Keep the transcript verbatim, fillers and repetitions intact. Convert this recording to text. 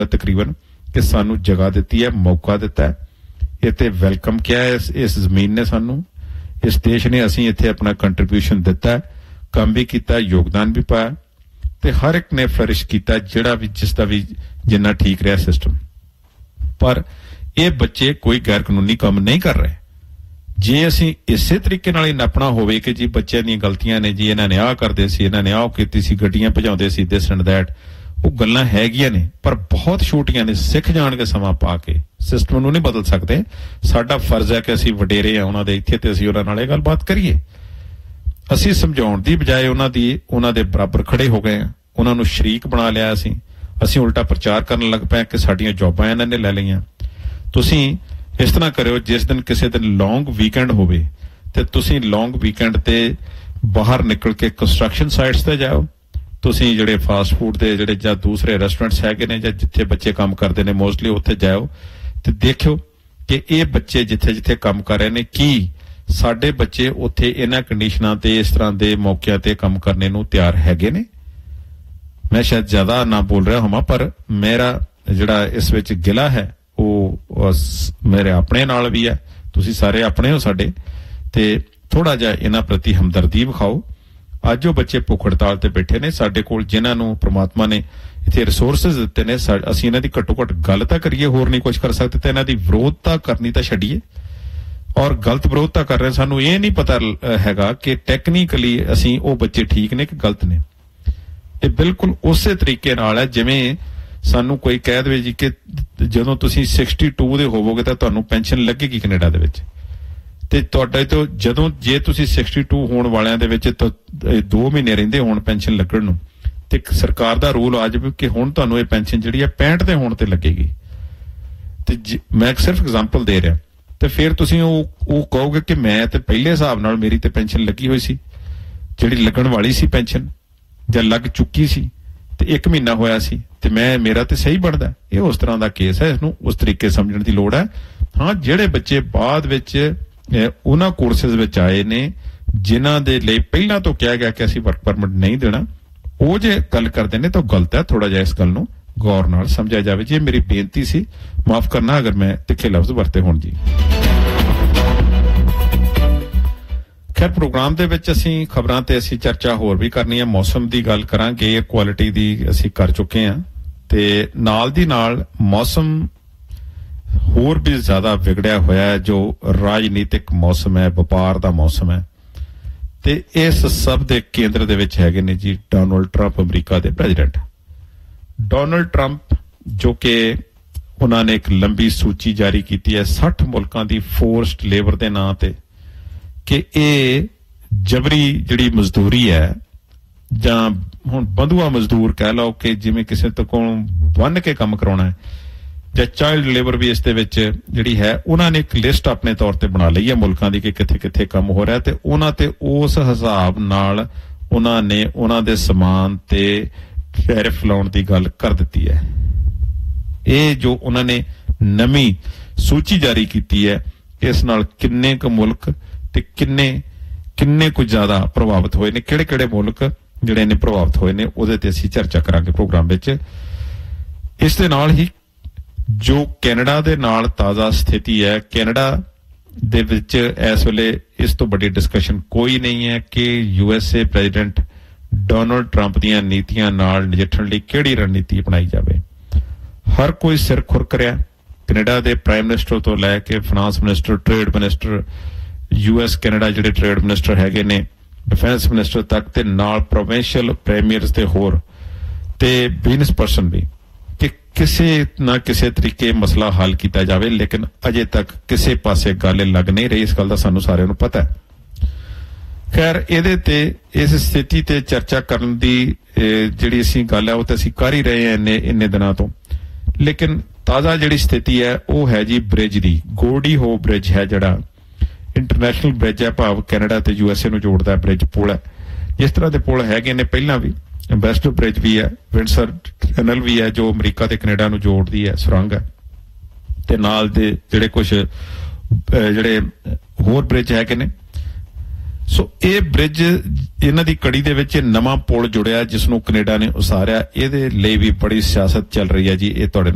तकरीबन कि सानू जगह दिती है, मौका दिता है, इत्थे वेलकम किया है इस, इस जमीन ने सानू, इस देश ने असीं इत्थे अपना कंट्रीब्यूशन दिता है, काम भी किया, योगदान भी पाया, ते हर एक ने फ्लरिश किया जिहड़ा भी जिसका भी जिन्ना ठीक रहा सिस्टम। पर ये बच्चे कोई गैर कानूनी काम नहीं कर रहे। जे असीं इसे तरीके नाल ही नपना होवे कि जी बच्चों दी गलतियां ने, जी इन्हां ने आ करदे सी, इन्हां ने आ कीती सी, गड्डियां भजाउंदे सी, दिस एंड दैट, ਉਹ ਗੱਲਾਂ ਹੈਗੀਆਂ ਨੇ ਪਰ ਬਹੁਤ ਛੋਟੀਆਂ ਨੇ। ਸਿੱਖ ਜਾਣਗੇ ਸਮਾਂ ਪਾ ਕੇ, ਸਿਸਟਮ ਨੂੰ ਨਹੀਂ ਬਦਲ ਸਕਦੇ। ਸਾਡਾ ਫਰਜ਼ ਹੈ ਕਿ ਅਸੀਂ ਵਡੇਰੇ ਆ ਉਹਨਾਂ ਦੇ ਇੱਥੇ ਤੇ ਅਸੀਂ ਉਹਨਾਂ ਨਾਲ ਇਹ ਗੱਲਬਾਤ ਕਰੀਏ। ਅਸੀਂ ਸਮਝਾਉਣ ਦੀ ਬਜਾਏ ਉਹਨਾਂ ਦੀ ਉਹਨਾਂ ਦੇ ਬਰਾਬਰ ਖੜੇ ਹੋ ਗਏ ਆ, ਉਹਨਾਂ ਨੂੰ ਸ਼ਰੀਕ ਬਣਾ ਲਿਆ। ਅਸੀਂ ਅਸੀਂ ਉਲਟਾ ਪ੍ਰਚਾਰ ਕਰਨ ਲੱਗ ਪਏ ਕਿ ਸਾਡੀਆਂ ਜੌਬਾਂ ਇਹਨਾਂ ਨੇ ਲੈ ਲਈਆਂ। ਤੁਸੀਂ ਇਸ ਤਰ੍ਹਾਂ ਕਰਿਓ, ਜਿਸ ਦਿਨ ਕਿਸੇ ਦਿਨ ਲੌਂਗ ਵੀਕਐਂਡ ਹੋਵੇ ਤੇ ਤੁਸੀਂ ਲੌਂਗ ਵੀਕਐਂਡ ਤੇ ਬਾਹਰ ਨਿਕਲ ਕੇ ਕੰਸਟਰਕਸ਼ਨ ਸਾਈਟਸ ਤੇ ਜਾਓ। ਤੁਸੀਂ ਜਿਹੜੇ ਫਾਸਟ ਫੂਡ ਦੇ ਜਿਹੜੇ ਜਾਂ ਦੂਸਰੇ ਰੈਸਟੋਰੈਂਟਸ ਹੈਗੇ ਨੇ ਜਾਂ ਜਿੱਥੇ ਬੱਚੇ ਕੰਮ ਕਰਦੇ ਨੇ ਮੋਸਟਲੀ ਉੱਥੇ ਜਾਓ ਤੇ ਦੇਖਿਓ ਕਿ ਇਹ ਬੱਚੇ ਜਿੱਥੇ ਜਿੱਥੇ ਕੰਮ ਕਰ ਰਹੇ ਨੇ ਕੀ ਸਾਡੇ ਬੱਚੇ ਉੱਥੇ ਇਹਨਾਂ ਕੰਡੀਸ਼ਨਾਂ ਤੇ ਇਸ ਤਰ੍ਹਾਂ ਦੇ ਮੌਕਿਆਂ ਤੇ ਕੰਮ ਕਰਨੇ ਨੂੰ ਤਿਆਰ ਹੈਗੇ ਨੇ। ਮੈਂ ਸ਼ਾਇਦ ਜ਼ਿਆਦਾ ਨਾ ਬੋਲ ਰਿਹਾ ਹਾਂ ਪਰ ਮੇਰਾ ਜਿਹੜਾ ਇਸ ਵਿੱਚ ਗਿਲਾ ਹੈ ਉਹ ਮੇਰੇ ਆਪਣੇ ਨਾਲ ਵੀ ਹੈ। ਤੁਸੀਂ ਸਾਰੇ ਆਪਣੇ ਹੋ ਸਾਡੇ, ਤੇ ਥੋੜਾ ਜਿਹਾ ਇਹਨਾਂ ਪ੍ਰਤੀ ਹਮਦਰਦੀ ਵਿਖਾਓ। ਅੱਜ ਉਹ ਬੱਚੇ ਭੁੱਖ ਹੜਤਾਲ ਤੇ ਬੈਠੇ ਨੇ, ਸਾਡੇ ਕੋਲ ਜਿਨ੍ਹਾਂ ਨੂੰ ਪ੍ਰਮਾਤਮਾ ਨੇ ਇੱਥੇ ਰਿਸੋਰਸਿਸ ਦਿੱਤੇ ਨੇ, ਅਸੀਂ ਇਹਨਾਂ ਦੀ ਘੱਟੋ ਘੱਟ ਗੱਲ ਤਾਂ ਕਰੀਏ, ਹੋਰ ਨਹੀਂ ਕੁਝ ਕਰ ਸਕਦੇ, ਤੇ ਇਹਨਾਂ ਦੀ ਵਿਰੋਧਤਾ ਕਰਨੀ ਤਾਂ ਛੱਡੀਏ। ਔਰ ਗਲਤ ਵਿਰੋਧਤਾ ਕਰ ਰਹੇ, ਸਾਨੂੰ ਇਹ ਨਹੀਂ ਪਤਾ ਹੈਗਾ ਕਿ ਟੈਕਨੀਕਲੀ ਅਸੀਂ ਉਹ ਬੱਚੇ ਠੀਕ ਨੇ ਕਿ ਗਲਤ ਨੇ। ਇਹ ਬਿਲਕੁਲ ਉਸੇ ਤਰੀਕੇ ਨਾਲ ਹੈ ਜਿਵੇਂ ਸਾਨੂੰ ਕੋਈ ਕਹਿ ਦੇਵੇ ਜੀ ਕਿ ਜਦੋਂ ਤੁਸੀਂ ਸਿਕਸਟੀ ਟੂ ਦੇ ਹੋਵੋਗੇ ਤਾਂ ਤੁਹਾਨੂੰ ਪੈਨਸ਼ਨ ਲੱਗੇਗੀ ਕੈਨੇਡਾ ਦੇ ਵਿੱਚ, ਤੇ ਤੁਹਾਡੇ ਤੋਂ ਜਦੋਂ ਜੇ ਤੁਸੀਂ ਸਿਕਸਟੀ ਟੂ ਹੋਣ ਵਾਲਿਆਂ ਦੇ ਵਿੱਚ ਦੋ ਮਹੀਨੇ ਰਹਿੰਦੇ ਹੋਣ ਪੈਨਸ਼ਨ ਲੱਗਣ ਨੂੰ, ਤੇ ਸਰਕਾਰ ਦਾ ਰੂਲ ਆ ਜਾਵੇ ਕਿ ਹੁਣ ਤੁਹਾਨੂੰ ਇਹ ਪੈਨਸ਼ਨ ਜਿਹੜੀ ਹੈ ਪੈਂਹਠ ਦੇ ਹੋਣ ਤੇ ਲੱਗੇਗੀ, ਤੇ ਮੈਂ ਸਿਰਫ ਐਗਜ਼ਾਮਪਲ ਦੇ ਰਿਹਾ, ਤੇ ਫਿਰ ਤੁਸੀਂ ਉਹ ਉਹ ਕਹੋਗੇ ਕਿ ਮੈਂ ਤੇ ਪਹਿਲੇ ਹਿਸਾਬ ਨਾਲ ਮੇਰੀ ਤੇ ਪੈਨਸ਼ਨ ਲੱਗੀ ਹੋਈ ਸੀ, ਜਿਹੜੀ ਲੱਗਣ ਵਾਲੀ ਸੀ ਪੈਨਸ਼ਨ ਜਾਂ ਲੱਗ ਚੁੱਕੀ ਸੀ, ਤੇ ਇੱਕ ਮਹੀਨਾ ਹੋਇਆ ਸੀ ਤੇ ਮੈਂ ਮੇਰਾ ਤੇ ਸਹੀ ਬਣਦਾ। ਇਹ ਉਸ ਤਰ੍ਹਾਂ ਦਾ ਕੇਸ ਹੈ, ਇਸਨੂੰ ਉਸ ਤਰੀਕੇ ਸਮਝਣ ਦੀ ਲੋੜ ਹੈ। ਹਾਂ, ਜਿਹੜੇ ਬੱਚੇ ਬਾਅਦ ਵਿੱਚ ਉਹਨਾਂ ਕੋਰਸਿਸ ਵਿੱਚ ਆਏ ਨੇ ਜਿਨ੍ਹਾਂ ਦੇ ਲਈ ਪਹਿਲਾਂ ਤੋਂ ਕਿਹਾ ਗਿਆ ਕਿ ਅਸੀਂ ਵਰਕ ਪਰਮਿਟ ਨਹੀਂ ਦੇਣਾ, ਉਹ ਜੇ ਗੱਲ ਕਰਦੇ ਨੇ ਤਾਂ ਗਲਤ ਹੈ। ਥੋੜਾ ਜਿਹਾ ਇਸ ਗੱਲ ਨੂੰ ਗੌਰ ਨਾਲ ਸਮਝਿਆ ਜਾਵੇ ਜੀ। ਇਹ ਮੇਰੀ ਬੇਨਤੀ ਸੀ, ਮਾਫ ਕਰਨਾ ਅਗਰ ਮੈਂ ਤਿੱਖੇ ਲਫ਼ਜ਼ ਵਰਤੇ ਹੋਣ ਜੀ। ਖੈਰ, ਪ੍ਰੋਗਰਾਮ ਦੇ ਵਿੱਚ ਅਸੀਂ ਖਬਰਾਂ ਤੇ ਅਸੀਂ ਚਰਚਾ ਹੋਰ ਵੀ ਕਰਨੀ ਹੈ। ਮੌਸਮ ਦੀ ਗੱਲ ਕਰਾਂਗੇ, ਏਅਰ ਕੁਆਲਿਟੀ ਦੀ ਅਸੀਂ ਕਰ ਚੁੱਕੇ ਹਾਂ, ਤੇ ਨਾਲ ਦੀ ਨਾਲ ਮੌਸਮ ਹੋਰ ਵੀ ਜ਼ਿਆਦਾ ਵਿਗੜਿਆ ਹੋਇਆ ਹੈ। ਜੋ ਰਾਜਨੀਤਿਕ ਮੌਸਮ ਹੈ, ਵਪਾਰ ਦਾ ਮੌਸਮ ਹੈ, ਤੇ ਇਸ ਸਭ ਦੇ ਕੇਂਦਰ ਦੇ ਵਿੱਚ ਹੈਗੇ ਨੇ ਜੀ ਡੋਨਲਡ ਟਰੰਪ, ਅਮਰੀਕਾ ਦੇ ਪ੍ਰੈਜ਼ੀਡੈਂਟ। ਡੋਨਲਡ ਟਰੰਪ ਜੋ ਕਿ ਉਹਨਾਂ ਨੇ ਇੱਕ ਲੰਬੀ ਸੂਚੀ ਜਾਰੀ ਕੀਤੀ ਹੈ ਸੱਠ ਮੁਲਕਾਂ ਦੀ ਫੋਰਸਡ ਲੇਬਰ ਦੇ ਨਾਂ ਤੇ, ਕਿ ਇਹ ਜਬਰੀ ਜਿਹੜੀ ਮਜ਼ਦੂਰੀ ਹੈ ਜਾਂ ਹੁਣ ਬੰਧੂਆ ਮਜ਼ਦੂਰ ਕਹਿ ਲਓ ਕਿ ਜਿਵੇਂ ਕਿਸੇ ਤੋਂ ਕੋਲੋਂ ਬੰਨ ਕੇ ਕੰਮ ਕਰਾਉਣਾ ਹੈ, ਜਾਂ ਚਾਈਲਡ ਲੇਬਰ ਵੀ ਇਸ ਦੇ ਵਿੱਚ ਜਿਹੜੀ ਹੈ। ਉਹਨਾਂ ਨੇ ਇੱਕ ਲਿਸਟ ਆਪਣੇ ਤੌਰ ਤੇ ਬਣਾ ਲਈ ਹੈ ਮੁਲਕਾਂ ਦੀ ਕਿ ਕਿੱਥੇ ਕਿੱਥੇ ਕੰਮ ਹੋ ਰਿਹਾ, ਤੇ ਉਹਨਾਂ ਤੇ ਉਸ ਹਿਸਾਬ ਨਾਲ ਉਹਨਾਂ ਨੇ ਉਹਨਾਂ ਦੇ ਸਮਾਨ ਤੇ ਟੈਰਿਫ ਲਾਉਣ ਦੀ ਗੱਲ ਕਰ ਦਿੱਤੀ ਹੈ। ਇਹ ਜੋ ਉਹਨਾਂ ਨੇ ਨਵੀਂ ਸੂਚੀ ਜਾਰੀ ਕੀਤੀ ਹੈ, ਇਸ ਨਾਲ ਕਿੰਨੇ ਕੁ ਮੁਲਕ ਤੇ ਕਿੰਨੇ ਕਿੰਨੇ ਕੁ ਜ਼ਿਆਦਾ ਪ੍ਰਭਾਵਿਤ ਹੋਏ ਨੇ, ਕਿਹੜੇ ਕਿਹੜੇ ਮੁਲਕ ਜਿਹੜੇ ਨੇ ਪ੍ਰਭਾਵਿਤ ਹੋਏ ਨੇ, ਉਹਦੇ ਤੇ ਅਸੀਂ ਚਰਚਾ ਕਰਾਂਗੇ ਪ੍ਰੋਗਰਾਮ ਵਿੱਚ। ਇਸ ਦੇ ਨਾਲ ਹੀ ਜੋ ਕੈਨੇਡਾ ਦੇ ਨਾਲ ਤਾਜ਼ਾ ਸਥਿਤੀ ਹੈ, ਕੈਨੇਡਾ ਦੇ ਵਿੱਚ ਇਸ ਵੇਲੇ ਇਸ ਤੋਂ ਵੱਡੀ ਡਿਸਕਸ਼ਨ ਕੋਈ ਨਹੀਂ ਹੈ ਕਿ U S A president Donald Trump ਦੀਆਂ ਨੀਤੀਆਂ ਨਾਲ ਨਜਿੱਠਣ ਲਈ ਕਿਹੜੀ ਰਣਨੀਤੀ ਅਪਣਾਈ ਜਾਵੇ। ਹਰ ਕੋਈ ਸਿਰ ਖੁਰਕ ਰਿਹਾ, ਕੈਨੇਡਾ ਦੇ ਪ੍ਰਾਈਮ ਮਿਨਿਸਟਰ ਤੋਂ ਲੈ ਕੇ finance minister, trade minister, U S Canada ਜਿਹੜੇ ਟ੍ਰੇਡ ਮਿਨਿਸਟਰ ਹੈਗੇ ਨੇ, ਡਿਫੈਂਸ ਮਿਨਿਸਟਰ ਤੱਕ, ਤੇ ਨਾਲ ਪ੍ਰੋਵਿੰਸ਼ੀਅਲ ਪ੍ਰੀਮੀਅਰਸ ਤੇ ਹੋਰ ਤੇ ਬਿਜ਼ਨਸ ਪਰਸਨ ਵੀ, ਕਿ ਕਿਸੇ ਨਾ ਕਿਸੇ ਤਰੀਕੇ ਮਸਲਾ ਹੱਲ ਕੀਤਾ ਜਾਵੇ। ਲੇਕਿਨ ਅਜੇ ਤੱਕ ਕਿਸੇ ਪਾਸੇ ਗੱਲ ਲੱਗ ਨਹੀਂ ਰਹੀ, ਇਸ ਗੱਲ ਦਾ ਸਾਨੂੰ ਸਾਰਿਆਂ ਨੂੰ ਪਤਾ ਹੈ। ਖੈਰ, ਇਹਦੇ ਤੇ ਇਸ ਸਥਿਤੀ ਤੇ ਚਰਚਾ ਕਰਨ ਦੀ ਜਿਹੜੀ ਅਸੀਂ ਗੱਲ ਹੈ ਉਹ ਤਾਂ ਅਸੀਂ ਕਰ ਹੀ ਰਹੇ ਹਾਂ ਇੰਨੇ ਇੰਨੇ ਦਿਨਾਂ ਤੋਂ, ਲੇਕਿਨ ਤਾਜ਼ਾ ਜਿਹੜੀ ਸਥਿਤੀ ਹੈ ਉਹ ਹੈ ਜੀ ਬ੍ਰਿਜ ਦੀ। ਗੋਲਡੀ ਹੋ ਬ੍ਰਿਜ ਹੈ ਜਿਹੜਾ ਇੰਟਰਨੈਸ਼ਨਲ ਬ੍ਰਿਜ ਹੈ, ਭਾਵ ਕੈਨੇਡਾ ਤੇ ਯੂ ਐਸ ਏ ਨੂੰ ਜੋੜਦਾ ਬ੍ਰਿਜ, ਪੁਲ ਹੈ। ਜਿਸ ਤਰ੍ਹਾਂ ਦੇ ਪੁਲ ਹੈਗੇ ਨੇ ਪਹਿਲਾਂ ਵੀ, ਵੈਸਟ ਬ੍ਰਿਜ ਵੀ ਹੈ, ਵਿੰਡਸਰ ਟਨਲ ਵੀ ਹੈ ਜੋ ਅਮਰੀਕਾ ਤੇ ਕੈਨੇਡਾ ਨੂੰ ਜੋੜਦੀ ਹੈ, ਸੁਰੰਗ ਹੈ, ਤੇ ਨਾਲ ਦੇ ਜਿਹੜੇ ਕੁਝ ਜਿਹੜੇ ਹੋਰ ਬ੍ਰਿਜ ਹੈਗੇ ਨੇ। ਸੋ ਇਹ ਬ੍ਰਿਜ, ਇਹਨਾਂ ਦੀ ਕੜੀ ਦੇ ਵਿੱਚ ਨਵਾਂ ਪੁਲ ਜੁੜਿਆ ਜਿਸ ਨੂੰ ਕੈਨੇਡਾ ਨੇ ਉਸਾਰਿਆ। ਇਹਦੇ ਲਈ ਵੀ ਬੜੀ ਸਿਆਸਤ ਚੱਲ ਰਹੀ ਹੈ ਜੀ, ਇਹ ਤੁਹਾਡੇ